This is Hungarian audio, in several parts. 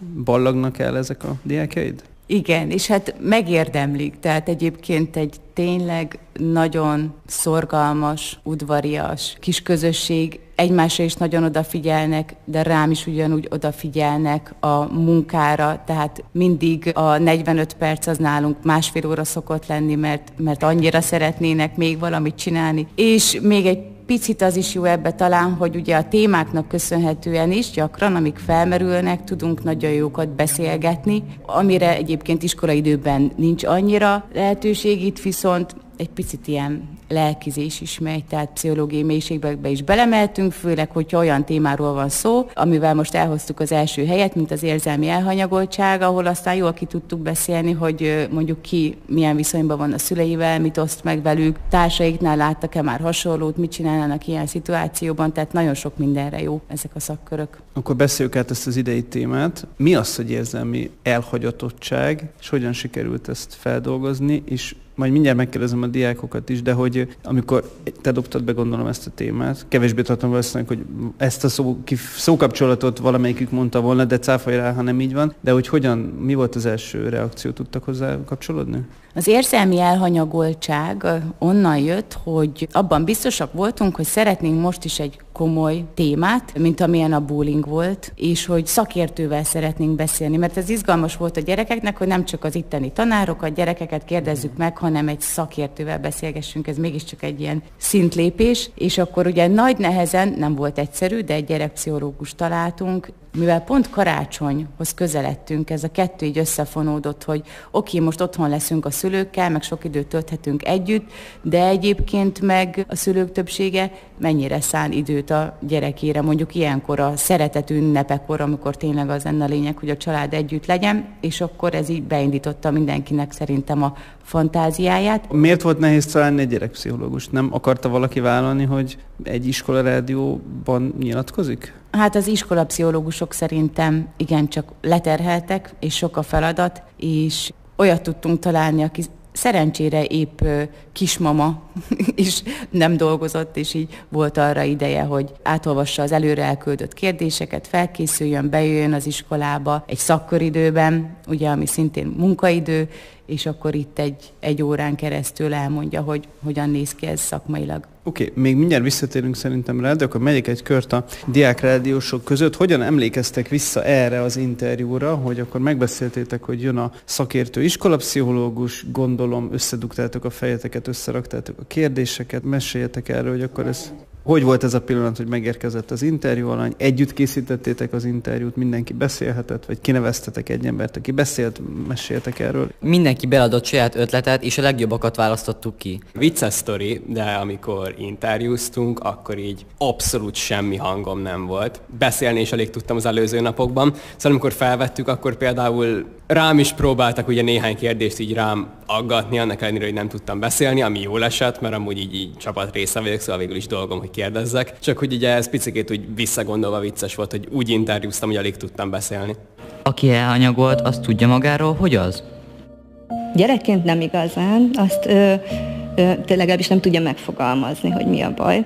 ballagnak el ezek a diákjaid? Igen, és hát megérdemlik, tehát egyébként egy tényleg nagyon szorgalmas, udvarias kis közösség, egymásra is nagyon odafigyelnek, de rám is ugyanúgy odafigyelnek a munkára, tehát mindig a 45 perc az nálunk másfél óra szokott lenni, mert annyira szeretnének még valamit csinálni. És még egy picit az is jó ebbe talán, hogy ugye a témáknak köszönhetően is gyakran, amik felmerülnek, tudunk nagyon jókat beszélgetni, amire egyébként iskolaidőben nincs annyira lehetőség, itt viszont egy picit ilyen lelkizés is megy, tehát pszichológiai mélységbe is belemeltünk, főleg, hogyha olyan témáról van szó, amivel most elhoztuk az első helyet, mint az érzelmi elhanyagoltság, ahol aztán jól ki tudtuk beszélni, hogy mondjuk ki milyen viszonyban van a szüleivel, mit oszt meg velük, társaiknál láttak-e már hasonlót, mit csinálnának ilyen szituációban, tehát nagyon sok mindenre jó ezek a szakkörök. Akkor beszéljük át ezt az idei témát. Mi az, hogy érzelmi elhagyatottság, és hogyan sikerült ezt feldolgozni, és majd mindjárt megkérdezem a diákokat is, de hogy amikor te dobtad be, gondolom, ezt a témát, kevésbé tartom valószínűleg, hogy ezt a szókapcsolatot valamelyikük mondta volna, de cáfolj rá, ha nem így van, de hogy hogyan, mi volt az első reakció, tudtak hozzá kapcsolódni? Az érzelmi elhanyagoltság onnan jött, hogy abban biztosak voltunk, hogy szeretnénk most is egy komoly témát, mint amilyen a bullying volt, és hogy szakértővel szeretnénk beszélni, mert ez izgalmas volt a gyerekeknek, hogy nem csak az itteni tanárokat, gyerekeket kérdezzük meg, hanem egy szakértővel beszélgessünk, ez mégiscsak egy ilyen szintlépés, és akkor ugye nagy nehezen, nem volt egyszerű, de egy gyerekpszichológust találtunk, mivel pont karácsonyhoz közeledtünk, ez a kettő így összefonódott, hogy oké, most otthon leszünk a szülőkkel, meg sok időt tölthetünk együtt, de egyébként meg a szülők többsége mennyire szán időt a gyerekére, mondjuk ilyenkor a szeretet ünnepekor, amikor tényleg az lenne a lényeg, hogy a család együtt legyen, és akkor ez így beindította mindenkinek szerintem a fantáziáját. Miért volt nehéz találni egy gyerekpszichológust? Nem akarta valaki vállalni, hogy egy iskola rádióban nyilatkozik? Hát az iskolapszichológusok szerintem igencsak leterheltek, és sok a feladat, és olyat tudtunk találni, aki szerencsére épp kismama is nem dolgozott, és így volt arra ideje, hogy átolvassa az előre elküldött kérdéseket, felkészüljön, bejöjjön az iskolába egy szakköridőben, ugye, ami szintén munkaidő, és akkor itt egy órán keresztül elmondja, hogy hogyan néz ki ez szakmailag. Oké, még mindjárt visszatérünk szerintem rá, de akkor megyek egy kört a diákrádiósok között. Hogyan emlékeztek vissza erre az interjúra, hogy akkor megbeszéltétek, hogy jön a szakértő iskolapszichológus, gondolom összedugtátok a fejeteket, összeraktátok a kérdéseket, meséljetek erről, hogy akkor ez... Hogy volt ez a pillanat, hogy megérkezett az interjú alany? Együtt készítettétek az interjút, mindenki beszélhetett, vagy kineveztetek egy embert, aki beszélt, meséltek erről? Mindenki beadott saját ötletet, és a legjobbakat választottuk ki. Vicces sztori, de amikor interjúztunk, akkor így abszolút semmi hangom nem volt. Beszélni is alig tudtam az előző napokban. Szóval amikor felvettük, akkor például rám is próbáltak ugye néhány kérdést így rám aggatni, annak ellenére, hogy nem tudtam beszélni, ami jól esett, mert amúgy így csapat része vagyok, szóval végül is dolgom, hogy kérdezzek. Csak hogy ugye ez picikét úgy visszagondolva vicces volt, hogy úgy interjúztam, hogy alig tudtam beszélni. Aki elhanyagolt, azt tudja magáról, hogy az? Gyerekként nem igazán, azt legalábbis nem tudja megfogalmazni, hogy mi a baj.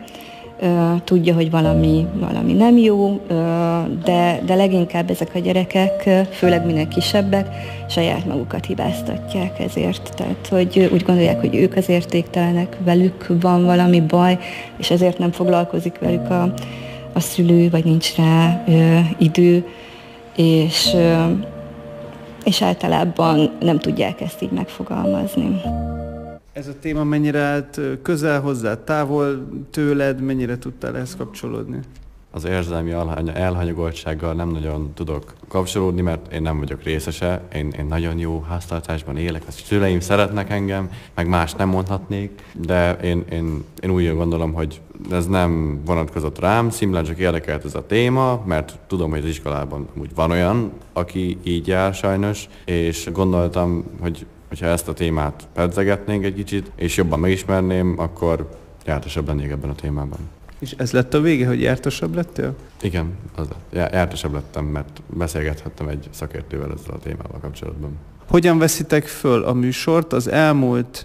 Tudja, hogy valami nem jó, de leginkább ezek a gyerekek, főleg minél kisebbek, saját magukat hibáztatják ezért. Tehát, hogy úgy gondolják, hogy ők az értéktelenek, velük van valami baj, és ezért nem foglalkozik velük a szülő, vagy nincs rá idő, és általában nem tudják ezt így megfogalmazni. Ez a téma mennyire állt közel hozzá, távol tőled, mennyire tudtál ehhez kapcsolódni? Az érzelmi elhanyagoltsággal nem nagyon tudok kapcsolódni, mert én nem vagyok részese, én nagyon jó háztartásban élek, a szüleim szeretnek engem, meg más nem mondhatnék, de én úgy gondolom, hogy ez nem vonatkozott rám, szimplán csak érdekelt ez a téma, mert tudom, hogy az iskolában úgy van olyan, aki így jár sajnos, és gondoltam, hogyha ezt a témát pedzegetnénk egy kicsit, és jobban megismerném, akkor jártasabb lennék ebben a témában. És ez lett a vége, hogy jártasabb lettél? Igen, jártasabb lettem, mert beszélgethettem egy szakértővel ezzel a témával kapcsolatban. Hogyan veszitek föl a műsort? Az elmúlt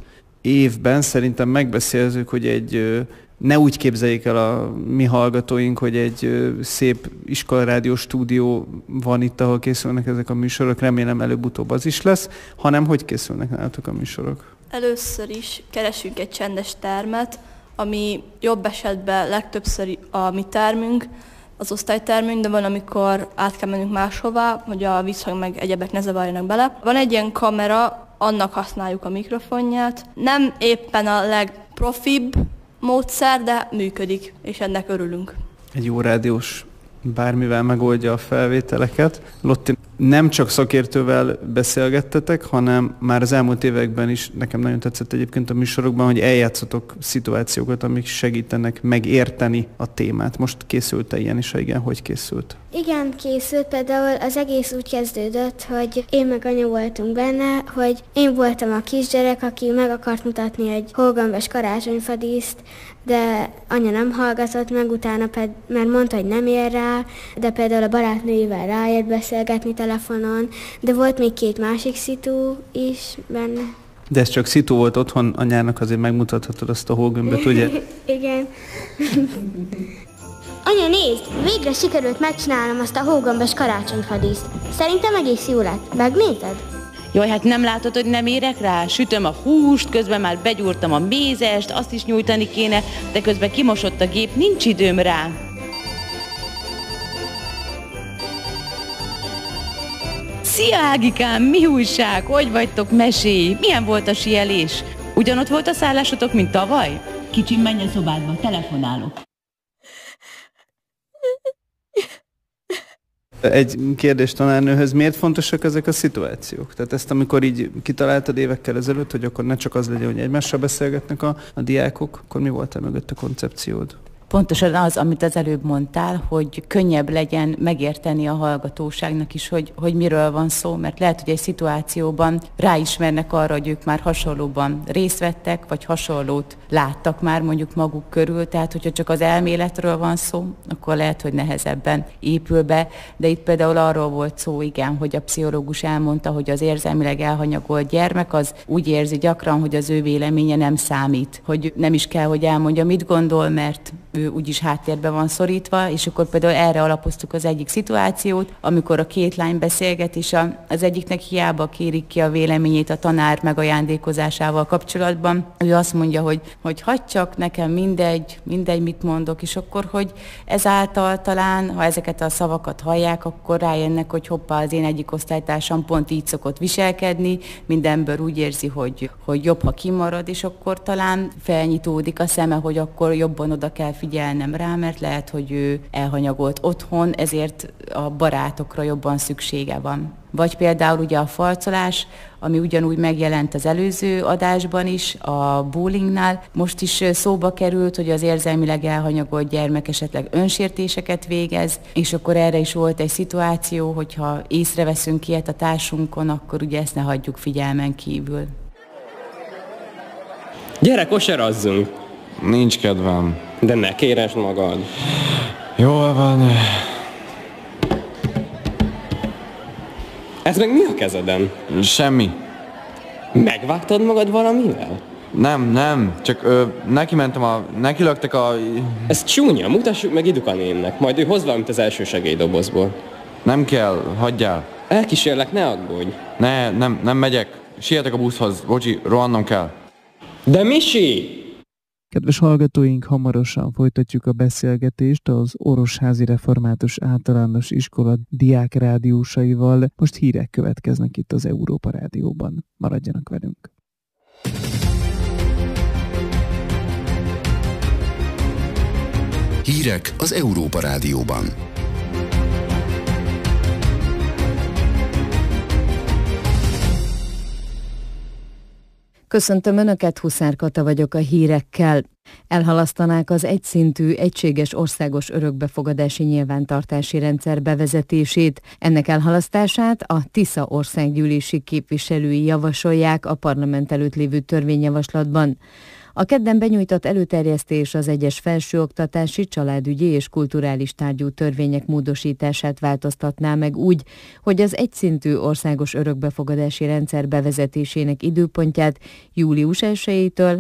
évben szerintem megbeszélzük, hogy ne úgy képzeljék el a mi hallgatóink, hogy egy szép iskolarádió stúdió van itt, ahol készülnek ezek a műsorok, remélem előbb-utóbb az is lesz, hanem hogy készülnek nálatok a műsorok? Először is keresünk egy csendes termet, ami jobb esetben legtöbbször a mi termünk, az osztálytermünk, de van, amikor át kell mennünk máshová, hogy a visszhang meg egyebek ne zavarjanak bele. Van egy ilyen kamera, annak használjuk a mikrofonját. Nem éppen a legprofibb módszer, de működik, és ennek örülünk. Egy jó rádiós bármivel megoldja a felvételeket. Lotti, nem csak szakértővel beszélgettetek, hanem már az elmúlt években is, nekem nagyon tetszett egyébként a műsorokban, hogy eljátszotok szituációkat, amik segítenek megérteni a témát. Most készült-e ilyen is, ha igen, hogy készült? Igen, készült. Például az egész úgy kezdődött, hogy én meg anya voltunk benne, hogy én voltam a kisgyerek, aki meg akart mutatni egy hógombos karácsonyfadíszt, de anya nem hallgatott meg, utána mert mondta, hogy nem ér rá, de például a barátnőjével ráért beszélgetni telefonon, de volt még 2 másik szitu is benne. De ez csak szitu volt otthon, anyának azért megmutathatod azt a hógömböt, ugye? Igen. Anya, nézd! Végre sikerült megcsinálnom azt a hógombos karácsonyfadíszt. Szerintem egész jó lett. Megnézed? Jaj, hát nem látod, hogy nem érek rá? Sütöm a húst, közben már begyúrtam a mézest, azt is nyújtani kéne, de közben kimosott a gép, nincs időm rá. Szia Ágikám, mi újság? Hogy vagytok, mesélj? Milyen volt a síelés? Ugyanott volt a szállásotok, mint tavaly? Kicsim, menj a szobádba, telefonálok. Egy kérdés tanárnőhöz, miért fontosak ezek a szituációk? Tehát ezt, amikor így kitaláltad évekkel ezelőtt, hogy akkor ne csak az legyen, hogy egymással beszélgetnek a diákok, akkor mi volt mögött a koncepciód? Pontosan az, amit az előbb mondtál, hogy könnyebb legyen megérteni a hallgatóságnak is, hogy miről van szó, mert lehet, hogy egy szituációban ráismernek arra, hogy ők már hasonlóban részt vettek, vagy hasonlót láttak már mondjuk maguk körül, tehát hogyha csak az elméletről van szó, akkor lehet, hogy nehezebben épül be, de itt például arról volt szó, igen, hogy a pszichológus elmondta, hogy az érzelmileg elhanyagolt gyermek az úgy érzi gyakran, hogy az ő véleménye nem számít, hogy nem is kell, hogy elmondja, mit gondol, mert ő úgyis háttérbe van szorítva, és akkor például erre alapoztuk az egyik szituációt, amikor a 2 lány beszélget, és az egyiknek hiába kérik ki a véleményét a tanár megajándékozásával kapcsolatban. Ő azt mondja, hogy hadd csak, nekem mindegy, mit mondok, és akkor, hogy ezáltal talán, ha ezeket a szavakat hallják, akkor rájönnek, hogy hoppá, az én egyik osztálytársam pont így szokott viselkedni, mindenből úgy érzi, hogy jobb, ha kimarad, és akkor talán felnyitódik a szeme, hogy akkor jobban oda kell figyelnem rá, mert lehet, hogy ő elhanyagolt otthon, ezért a barátokra jobban szüksége van. Vagy például ugye a farcolás, ami ugyanúgy megjelent az előző adásban is, a bullyingnál. Most is szóba került, hogy az érzelmileg elhanyagolt gyermek esetleg önsértéseket végez, és akkor erre is volt egy szituáció, hogyha észreveszünk ilyet a társunkon, akkor ugye ezt ne hagyjuk figyelmen kívül. Gyere, kosarazzunk! Nincs kedvem. De ne kéresd magad. Jól van. Ez meg mi a kezeden? Semmi. Megvágtad magad valamivel? Nem. Csak nekilöktek a... Ez csúnya, mutassuk meg Idukanénnek, majd ő hoz valamit az első segélydobozból. Nem kell, hagyjál. Elkísérlek, ne aggódj. Nem megyek. Sietek a buszhoz. Bocsi, rohannom kell. De Misi! Kedves hallgatóink, hamarosan folytatjuk a beszélgetést az Orosházi Református Általános Iskola diákrádiósaival. Most hírek következnek itt az Európa Rádióban. Maradjanak velünk! Hírek az Európa Rádióban. Köszöntöm Önöket, Huszár Kata vagyok a hírekkel. Elhalasztanák az egyszintű, egységes országos örökbefogadási nyilvántartási rendszer bevezetését. Ennek elhalasztását a Tisza országgyűlési képviselői javasolják a parlament előtt lévő törvényjavaslatban. A kedden benyújtott előterjesztés az egyes felsőoktatási, családügyi és kulturális tárgyú törvények módosítását változtatná meg úgy, hogy az egyszintű országos örökbefogadási rendszer bevezetésének időpontját július 1-től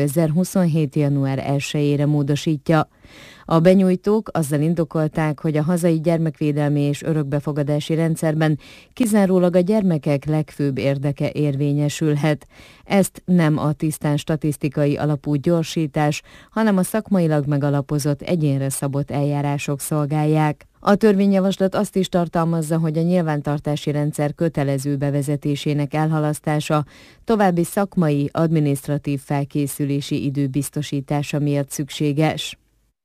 2027. január 1-ére módosítja. A benyújtók azzal indokolták, hogy a hazai gyermekvédelmi és örökbefogadási rendszerben kizárólag a gyermekek legfőbb érdeke érvényesülhet. Ezt nem a tisztán statisztikai alapú gyorsítás, hanem a szakmailag megalapozott egyénre szabott eljárások szolgálják. A törvényjavaslat azt is tartalmazza, hogy a nyilvántartási rendszer kötelező bevezetésének elhalasztása további szakmai, adminisztratív felkészülési idő biztosítása miatt szükséges.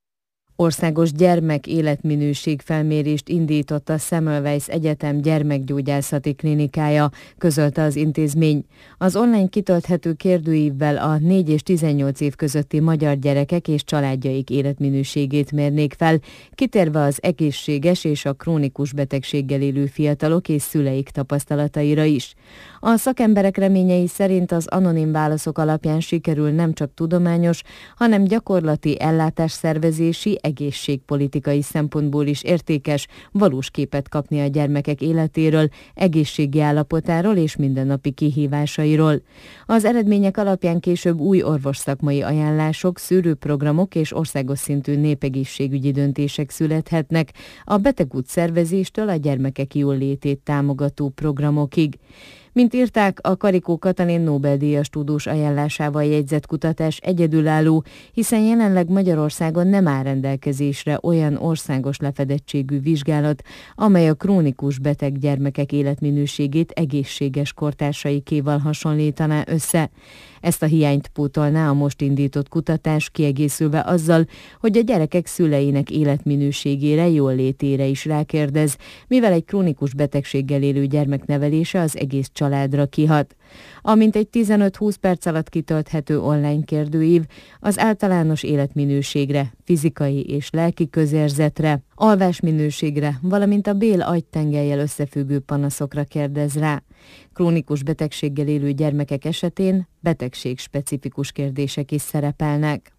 Országos gyermek életminőség felmérést indított a Semmelweis Egyetem gyermekgyógyászati klinikája, közölte az intézmény. Az online kitölthető kérdőívvel a 4 és 18 év közötti magyar gyerekek és családjaik életminőségét mérnék fel, kitérve az egészséges és a krónikus betegséggel élő fiatalok és szüleik tapasztalataira is. A szakemberek reményei szerint az anonim válaszok alapján sikerül nem csak tudományos, hanem gyakorlati ellátásszervezési, egészségpolitikai szempontból is értékes, valós képet kapni a gyermekek életéről, egészségi állapotáról és mindennapi kihívásairól. Az eredmények alapján később új orvosszakmai ajánlások, szűrőprogramok és országos szintű népegészségügyi döntések születhetnek, a betegút szervezéstől a gyermekek jólétét támogató programokig. Mint írták, a Karikó Katalin Nobel-díjas tudós ajánlásával jegyzett kutatás egyedülálló, hiszen jelenleg Magyarországon nem áll rendelkezésre olyan országos lefedettségű vizsgálat, amely a krónikus beteg gyermekek életminőségét egészséges kortársaikéval hasonlítaná össze. Ezt a hiányt pótolná a most indított kutatás, kiegészülve azzal, hogy a gyerekek szüleinek életminőségére, jólétére is rákérdez, mivel egy krónikus betegséggel élő gyermek nevelése az egész családra kihat. A mintegy 15-20 perc alatt kitölthető online kérdőív az általános életminőségre, fizikai és lelki közérzetre, alvásminőségre, valamint a bél-agytengellyel összefüggő panaszokra kérdez rá. Krónikus betegséggel élő gyermekek esetén betegségspecifikus kérdések is szerepelnek.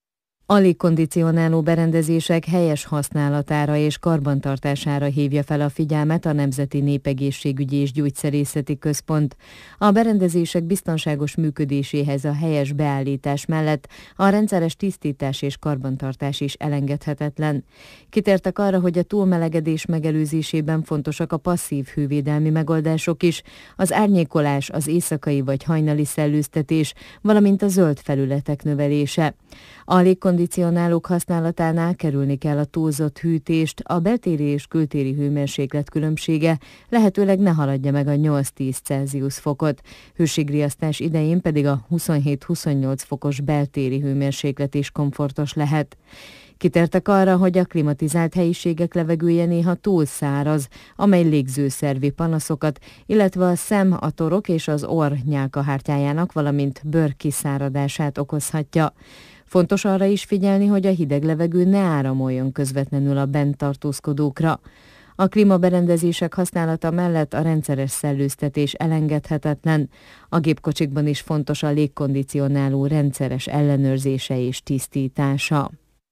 A légkondicionáló berendezések helyes használatára és karbantartására hívja fel a figyelmet a Nemzeti Népegészségügyi és Gyógyszerészeti Központ. A berendezések biztonságos működéséhez a helyes beállítás mellett a rendszeres tisztítás és karbantartás is elengedhetetlen. Kitértek arra, hogy a túlmelegedés megelőzésében fontosak a passzív hővédelmi megoldások is, az árnyékolás, az éjszakai vagy hajnali szellőztetés, valamint a zöld felületek növelése. A légkondicionálók használatánál kerülni kell a túlzott hűtést, a beltéri és kültéri hőmérséklet különbsége lehetőleg ne haladja meg a 8-10 Celsius fokot, hőségriasztás idején pedig a 27-28 fokos beltéri hőmérséklet is komfortos lehet. Kitértek arra, hogy a klimatizált helyiségek levegője néha túl száraz, amely légzőszervi panaszokat, illetve a szem, a torok és az orr nyálkahártyájának, valamint bőr kiszáradását okozhatja. Fontos arra is figyelni, hogy a hideg levegő ne áramoljon közvetlenül a bent tartózkodókra. A klímaberendezések használata mellett a rendszeres szellőztetés elengedhetetlen. A gépkocsikban is fontos a légkondicionáló rendszeres ellenőrzése és tisztítása.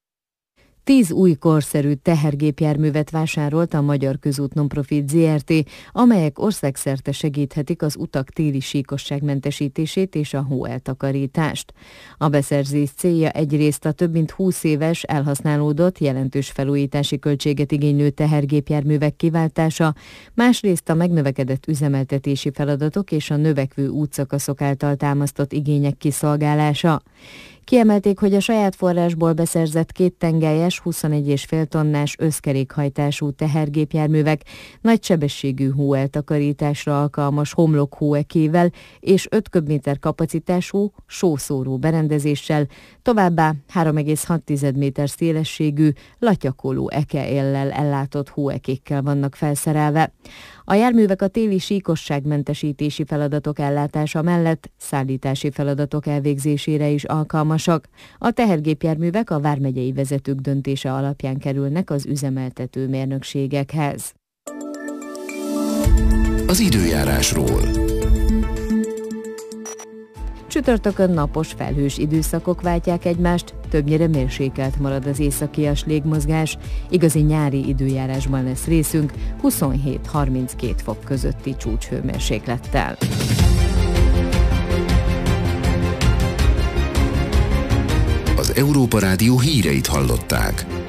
10 új korszerű tehergépjárművet vásárolt a Magyar Közút Nonprofit Zrt., amelyek országszerte segíthetik az utak téli síkosságmentesítését és a hóeltakarítást. A beszerzés célja egyrészt a több mint 20 éves, elhasználódott, jelentős felújítási költséget igénylő tehergépjárművek kiváltása, másrészt a megnövekedett üzemeltetési feladatok és a növekvő útszakaszok által támasztott igények kiszolgálása. Kiemelték, hogy a saját forrásból beszerzett 2 tengelyes, 21,5 tonnás összkerékhajtású tehergépjárművek nagysebességű hóeltakarításra alkalmas homlokhóekével és 5 köbméter kapacitású sószóró berendezéssel, továbbá 3,6 méter szélességű latyakoló ekeéllel ellátott hóekékkel vannak felszerelve. A járművek a téli síkosságmentesítési feladatok ellátása mellett szállítási feladatok elvégzésére is alkalmasak. A tehergépjárművek a vármegyei vezetők döntése alapján kerülnek az üzemeltető mérnökségekhez. Az időjárásról. Csütörtökön napos felhős időszakok váltják egymást, többnyire mérsékelt marad az északias légmozgás, igazi nyári időjárásban lesz részünk 27-32 fok közötti csúcshőmérséklettel. Az Európa Rádió híreit hallották.